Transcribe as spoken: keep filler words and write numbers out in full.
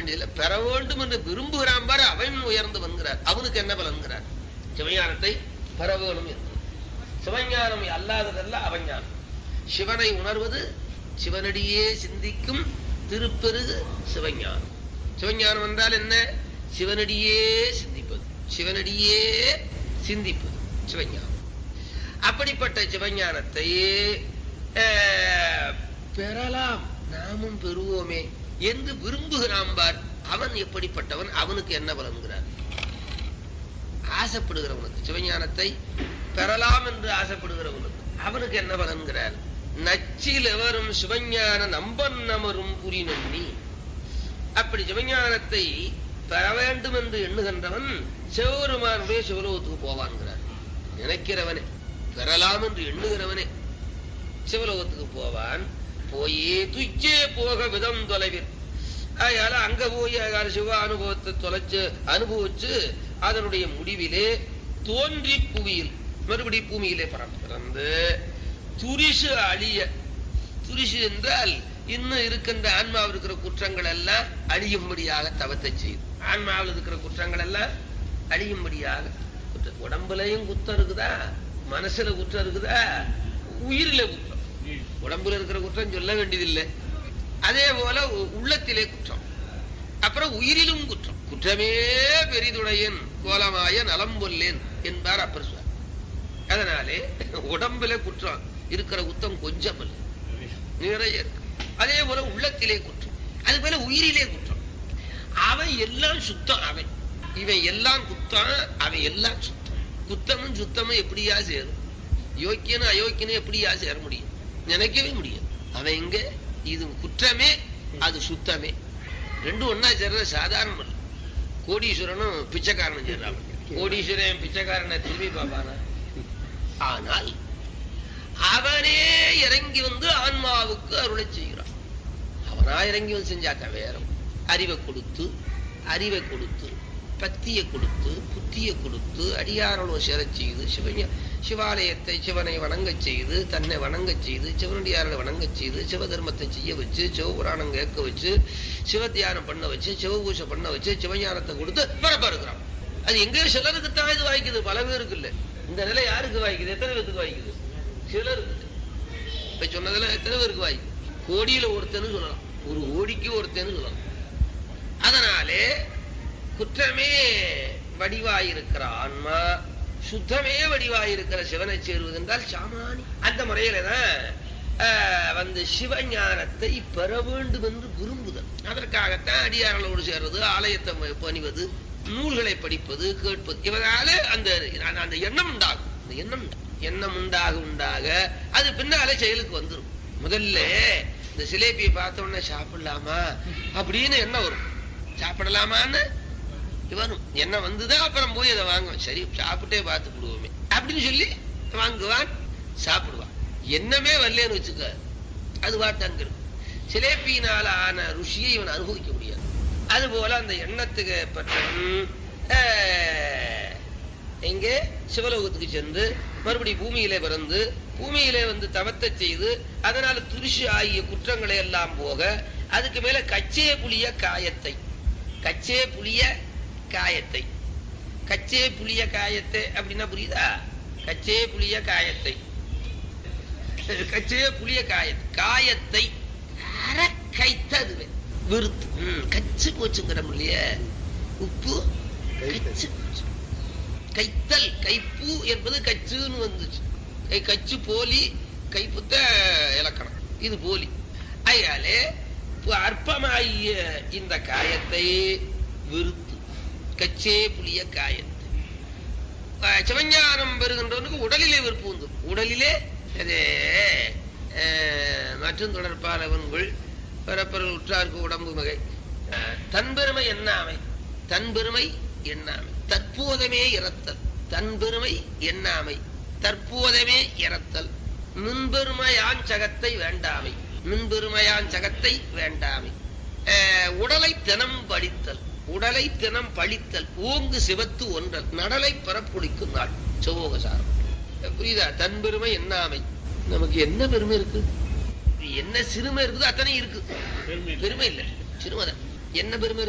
வேண்டியதில்லை. பெற வேண்டும் என்று விரும்புகிறான் பாரு, அவன் உயர்ந்து வந்தார். அவனுக்கு என்ன பலன்கிறார்? சிவஞானத்தை பெற வேணும் என்று. சிவஞானம் அல்லாததல்ல அவஞானம். சிவனை உணர்வது, சிவனடியே சிந்திக்கும் திருப்பெருகு சிவஞானம். சிவஞானம் என்றால் என்ன? சிவனடியே சிந்திப்பது, சிவனடியே சிந்திப்பது சிவஞானம். அப்படிப்பட்ட சிவஞானத்தை பெறலாம், நாமும் பெறுவோமே என்று விரும்புகிறான் பார். அவன் எப்படிப்பட்டவன்? அவனுக்கு என்ன பலன்கிறார்? ஆசைப்படுகிறவனுக்கு, சிவஞானத்தை பெறலாம் என்று ஆசைப்படுகிறவனுக்கு அவனுக்கு என்ன பலன்கிறார்? நச்சில் எவரும் சிவஞான நம்பன் நமரும் புரி நன்னி. அப்படி சிவஞானத்தை பெற வேண்டும் என்று எண்ணுகின்றவன் சிவபெருமானுடைய சிவலோகத்துக்கு போவான்கிறார். நினைக்கிறவனே, பெறலாம் என்று எண்ணுகிறவனே சிவலோகத்துக்கு போவான். போயே துச்சே போக விதம் தொலைவில். அதனால அங்க போய் சிவ அனுபவத்தை தொலைச்சு அனுபவிச்சு அதனுடைய முடிவிலே தோன்றி புவியில் மறுபடி பூமியிலே பிறந்து துரிசு அழிய. துரிசு என்றால் இன்னும் இருக்கின்ற ஆன்மாவில் இருக்கிற குற்றங்கள் எல்லாம் அழியும்படியாக தவத்தை செய்து. ஆன்மாவில் இருக்கிற குற்றங்கள் எல்லாம் அழியும்படியாக. உடம்புலையும் குற்றம் இருக்குதா, மனசுல குற்றம் இருக்குதா, உயிரில குற்றம். உடம்புல இருக்கிற குற்றம் சொல்ல வேண்டியதில்லை. அதே போல உள்ளத்திலே குற்றம், அப்புறம் உயிரிலும் குற்றம். குற்றமே பெரிதுடையன் கோலமாய நலம்பொல்லேன் என்பார் அப்பர் சுவாமி. அதனாலே உடம்புல குற்றம் இருக்கிற குற்றம் கொஞ்சம் இல்லை, நிறைய இருக்கு. அதே போல உள்ளத்திலே குற்றம், அது போல உயிரிலே குற்றம். அவன் எல்லாம் சுத்தம். அவன் இவன் எல்லாம் குத்தம், அவன் எல்லாம் சுத்தம். குத்தமும் சுத்தமும் எப்படியா சேரும்? யோக்கியனும் அயோக்கியனும் எப்படியா சேர முடியும்? நினைக்கவே முடியும். அவன் எங்க இது குற்றமே, அது சுத்தமே. ரெண்டும் ஒன்னா சேர்றது சாதாரணம் இல்லை. கோடீஸ்வரனும் பிச்சைக்காரனும் சேர்றான். கோடீஸ்வரன் பிச்சைக்காரனை திரும்பி பார்ப்பானா? ஆனால் அவனே இறங்கி வந்து ஆன்மாவுக்கு அருளை செய்கிறான். அவனா இறங்கி வந்து செஞ்சாக்க வேற. அறிவை கொடுத்து, அறிவை கொடுத்து, பத்தியை கொடுத்து, புத்தியை கொடுத்து, அடியாரோட சேர செய்து, சிவஞ சிவாலயத்தை சிவனை வணங்க செய்து, தன்னை வணங்க செய்து, சிவனடியாரை வணங்க செய்து, சிவதர்மத்தை செய்ய வச்சு, சிவபுராணம் கேட்க வச்சு, சிவத்தியானம் பண்ண வச்சு, சிவபூஷை பண்ண வச்சு, சிவஞானத்தை கொடுத்து பரப்ப இருக்கிறான். அது எங்கேயோ சிலருக்கு தான் இது வாய்க்குது, பல பேருக்கு இல்லை. இந்த நிலை யாருக்கு வாய்க்குது? எத்தனை பேருக்கு வாய்க்குது? சிலருக்கு. இப்ப சொன்னதுல எத்தனை பேருக்கு வாய்க்குது? கோடியில ஒருத்தன்னு சொல்லலாம், ஒரு கோடிக்கு ஒருத்தன்னு சொல்லலாம். அதனாலே குற்றமே வடிவாயிருக்கிற ஆன்மா, சுத்தமே வடிவாயிருக்கிற சிவனை சேருவது என்றால் சாமானி. அந்த முறையிலதான் வந்து சிவஞானத்தை பெற வேண்டும் என்று விரும்புதல். அதற்காகத்தான் அடியார்களோடு சேர்றது, ஆலயத்தை பணிவது, நூல்களை படிப்பது, கேட்பது. இவரால அந்த அந்த எண்ணம் உண்டாகும். அந்த எண்ணம் எண்ணம் உண்டாக உண்டாக அது பின்னால செயலுக்கு வந்துடும். முதல்ல இந்த சிலேபியை பார்த்த உடனே சாப்பிடலாமா அப்படின்னு என்ன வரும்? சாப்பிடலாமான்னு வரும். என்ன வந்துதான் அப்புறம் போய் அதை வாங்குவேன். சரி சாப்பிட்டே பார்த்து விடுவோமே அப்படின்னு சொல்லி வாங்குவான், சாப்பிடுவான். என்னமே வரலன்னு வச்சுக்க, அது வாட்டு அங்க இருக்கும். சிலேப்பியினால ஆன ருசியை இவன் அனுபவிக்க முடியாது. அது போல அந்த எண்ணத்துக்கு பற்றவன் எங்கே சிவலோகத்துக்கு சென்று மறுபடி பூமியிலே பிறந்து பூமியிலே வந்து தவத்தை செய்து அதனால துரிசு ஆகிய குற்றங்களை எல்லாம் போக அதுக்கு மேல கச்சே புளிய காயத்தை கச்சே புளிய காயத்தை கச்சே புளிய காயத்தை அப்படின்னா புரியுதா? கச்சே புளிய காயத்தை கச்சே புளிய காயத்தை காயத்தை அரை கைத்ததுவே விருத்து கச்சு போச்சுங்கிற முடிய உப்பு கச்சு போச்சு. கைத்தல் கைப்பு என்பது கச்சுன்னு வந்துச்சு. கை கச்சு போலி, கைப்புத்த இலக்கணம், இது போலி. அதனாலே அற்பமாகிய இந்த காயத்தை விருத்து கச்சே புளிய காயத்தை. சிவஞானம் பெறுகின்றவனுக்கு உடலிலே வெறுப்பு வந்து உடலிலே அதே மற்றும் தொடர்பாளவன்கள் பிறப்பர்கள் உற்றார்க்கு உடம்பு மிகை தன்பெருமை எண்ணாமை தன்பெருமை எண்ணாமை தற்போதமே இறத்தல் தன்பெருமை எண்ணாமை தற்போதமே இறத்தல் மின்பெருமையான் சகத்தை வேண்டாமை மின்பெருமையான் சகத்தை வேண்டாமை உடலை தினம் படித்தல் உடலை தினம் பழித்தல் ஓங்கு சிவத்து ஒன்றல் நடலை பரப்புடிக்கும் நாள் சிவோகசாரம். புரியுதா? தன்பெருமை எண்ணாமை. நமக்கு என்ன பெருமை இருக்கு? என்ன சிறுமை இருக்குது அத்தனை இருக்கு. பெருமை இல்லை, சிறுமைதான். என்ன பெருமை இருக்கு?